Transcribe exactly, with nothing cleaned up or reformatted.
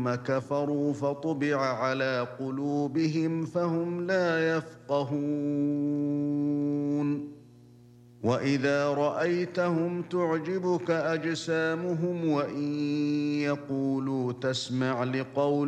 ثم كفروا فطبع على قلوبهم فهم لا يفقهون وإذا رأيتهم تعجبك أجسامهم وإن يقولوا تسمع لقول